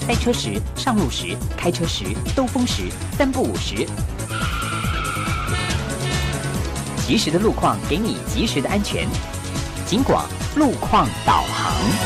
塞车时、上路时、开车时、兜风时，3不5时。及时的路况给你及时的安全。警广路况导航。